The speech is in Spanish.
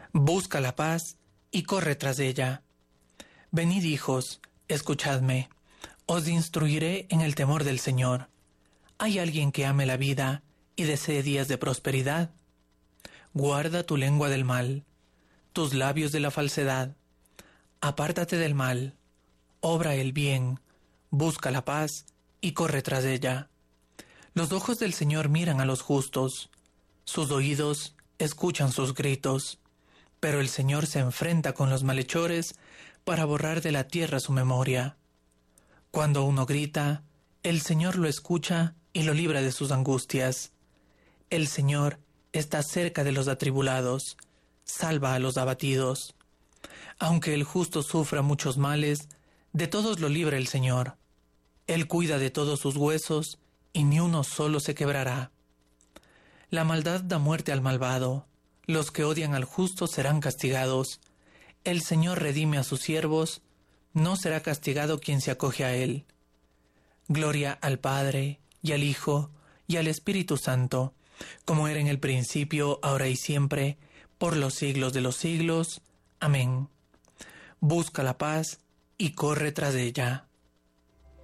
Busca la paz y corre tras ella. Venid, hijos, escuchadme, os instruiré en el temor del Señor. ¿Hay alguien que ame la vida y desee días de prosperidad? Guarda tu lengua del mal, tus labios de la falsedad. Apártate del mal, obra el bien, busca la paz y corre tras ella. Los ojos del Señor miran a los justos, sus oídos escuchan sus gritos, pero el Señor se enfrenta con los malhechores para borrar de la tierra su memoria. Cuando uno grita, el Señor lo escucha y lo libra de sus angustias. El Señor está cerca de los atribulados, salva a los abatidos. Aunque el justo sufra muchos males, de todos lo libra el Señor. Él cuida de todos sus huesos, y ni uno solo se quebrará. La maldad da muerte al malvado, los que odian al justo serán castigados. El Señor redime a sus siervos, no será castigado quien se acoge a él. Gloria al Padre, y al Hijo, y al Espíritu Santo, como era en el principio, ahora y siempre, por los siglos de los siglos. Amén. Busca la paz y corre tras ella.